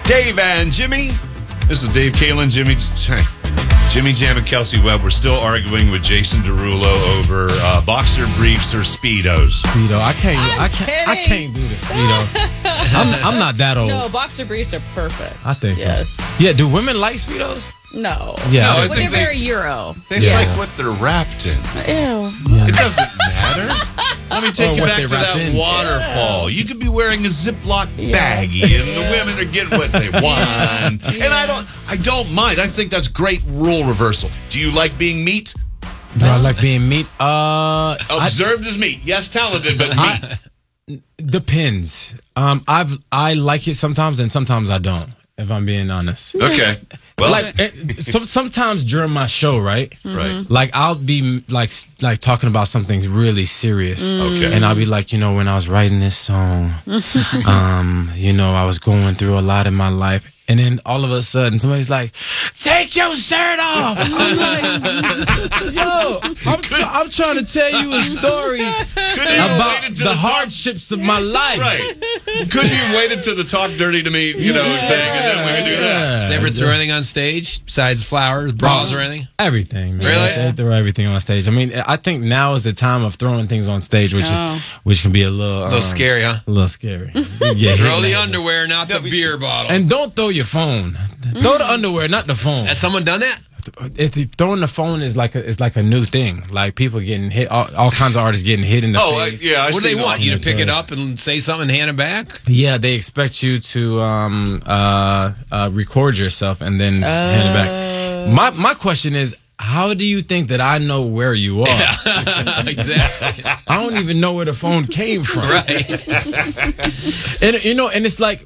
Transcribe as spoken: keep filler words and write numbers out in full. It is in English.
Dave and Jimmy. This is Dave Kalen, Jimmy, Jimmy Jam, and Kelsey Webb. We're still arguing with Jason Derulo over uh, boxer briefs or Speedos. Speedo, I can't. I'm I can't. kidding. I can't do the Speedo. I'm, I'm not that old. No, boxer briefs are perfect. I think yes. so. Yeah. Do women like Speedos? No. Yeah. No, I When think they're they- very Euro. They yeah. like what they're wrapped in. Ew. It doesn't matter. Let me take Or you what back they to wrap that in. waterfall. You could be wearing a Ziploc baggie, and the women are getting what they want. And I don't, I don't mind. I think that's great rule reversal. Do you like being meat? Do I like being meat? Uh, Observed as meat. Yes, talented, but meat. I, depends. Um, I've I like it sometimes, and sometimes I don't. If I'm being honest. Okay. Well, Like it, some, sometimes during my show, right? right. Like I'll be like like talking about something really serious. Okay. And I'll be like, you know, when I was writing this song, um, you know, I was going through a lot in my life. And then all of a sudden, somebody's like, "Take your shirt off." I'm like, "Yo, I'm, tr- I'm trying to tell you a story about waited the, to the top- hardships of my life." Right. Couldn't you waited to the talk dirty to me, you know, thing, and then we can do that? They ever throw anything on stage besides flowers, bras, or anything? Everything, man. Really? They throw everything on stage. I mean, I think now is the time of throwing things on stage, which Oh. is which can be a little, A little um, scary, huh? a little scary. Yeah, Throw the underwear, not the beer bottle. and don't throw your phone. Throw the underwear, not the phone. Has someone done that? If you- throwing the phone is like a, is like a new thing. Like people getting hit, all, all kinds of artists getting hit in the Oh, I, face. yeah. I What do see they that. want? You to Yeah, pick so- it up and say something and hand it back? Yeah, they expect you to um, uh, uh, record yourself and then hand it back. My my question is, how do you think that I know where you are? Exactly. I don't even know where the phone came from. Right. And you know, and it's like